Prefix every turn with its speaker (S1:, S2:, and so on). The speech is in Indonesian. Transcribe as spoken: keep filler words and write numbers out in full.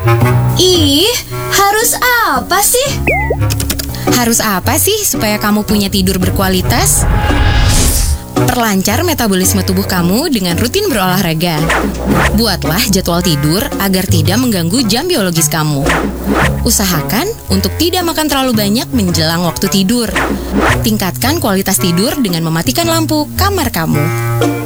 S1: Ih, harus apa sih?
S2: Harus apa sih supaya kamu punya tidur berkualitas? Perlancar metabolisme tubuh kamu dengan rutin berolahraga. Buatlah jadwal tidur agar tidak mengganggu jam biologis kamu. Usahakan untuk tidak makan terlalu banyak menjelang waktu tidur. Tingkatkan kualitas tidur dengan mematikan lampu kamar kamu.